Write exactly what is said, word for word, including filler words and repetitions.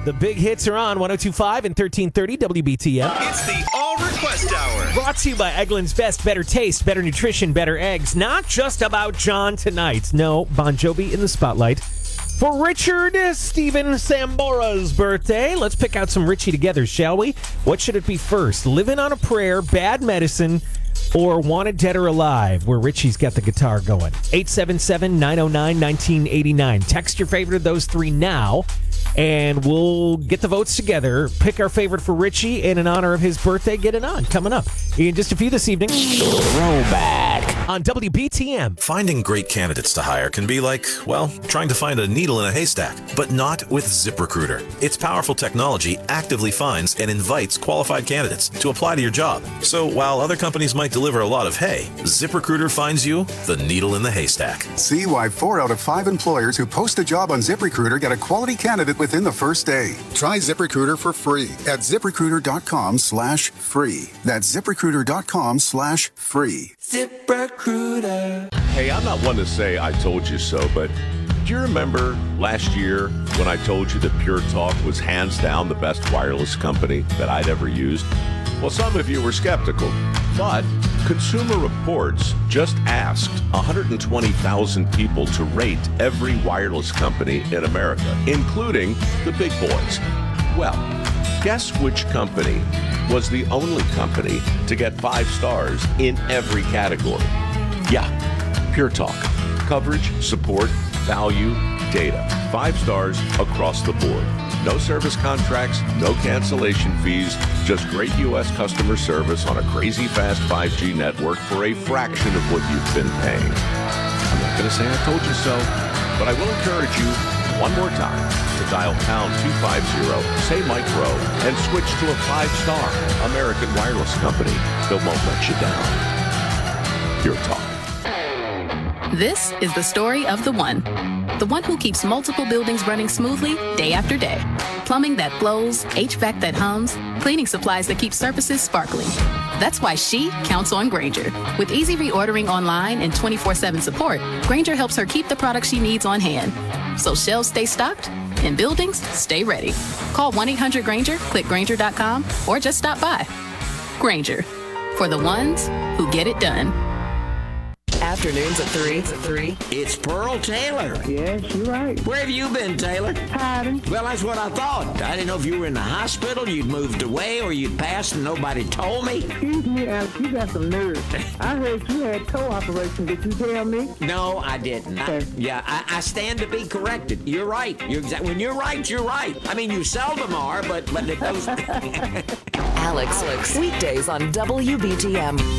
The big hits are on one oh two point five and thirteen thirty W B T M. It's the All Request Hour. Brought to you by Eggland's Best. Better taste, better nutrition, better eggs. Not just about John tonight. No, Bon Jovi in the spotlight. For Richard Steven Sambora's birthday, let's pick out some Richie together, shall we? What should it be first? Living on a Prayer, Bad Medicine, or Wanted Dead or Alive, where Richie's got the guitar going? eight seven seven, nine oh nine, one nine eight nine. Text your favorite of those three now, and we'll get the votes together, pick our favorite for Richie, and in honor of his birthday, get it on. Coming up in just a few this evening. Throwback on W B T M. Finding great candidates to hire can be like, well, trying to find a needle in a haystack, but not with ZipRecruiter. Its powerful technology actively finds and invites qualified candidates to apply to your job. So while other companies might deliver a lot of hay, ZipRecruiter finds you the needle in the haystack. See why four out of five employers who post a job on ZipRecruiter get a quality candidate within the first day. Try ZipRecruiter for free at ZipRecruiter.com slash free. That's ZipRecruiter.com slash free. ZipRecruiter. Hey, I'm not one to say I told you so, but do you remember last year when I told you that Pure Talk was hands down the best wireless company that I'd ever used? Well, some of you were skeptical, but Consumer Reports just asked one hundred twenty thousand people to rate every wireless company in America, including the big boys. Well, guess which company was the only company to get five stars in every category? Yeah, Pure Talk. Coverage, support, value, data. Five stars across the board. No service contracts, no cancellation fees, just great U S customer service on a crazy fast five G network for a fraction of what you've been paying. I'm not going to say I told you so, but I will encourage you one more time to dial pound two fifty, say Mike Rowe, and switch to a five-star American wireless company that won't let you down. Pure Talk. This is the story of the one. The one who keeps multiple buildings running smoothly day after day. Plumbing that flows, H V A C that hums, cleaning supplies that keep surfaces sparkling. That's why she counts on Grainger. With easy reordering online and twenty-four seven support, Grainger helps her keep the products she needs on hand. So shelves stay stocked and buildings stay ready. Call one eight hundred Grainger, click Grainger dot com, or just stop by. Grainger, for the ones who get it done. Afternoons at three. At three. It's Pearl Taylor. Yes, you're right. Where have you been, Taylor? Hiding. Well, that's what I thought. I didn't know if you were in the hospital, you'd moved away, or you'd passed and nobody told me. Excuse me, Alex, you got some nerve. I heard you had toe operation. Did you tell me? No, I didn't. I, Okay. yeah, I, I stand to be corrected. You're right. You're exa- when you're right, you're right. I mean, you seldom are, but, but it goes... Alex, Alex, weekdays on W B T M.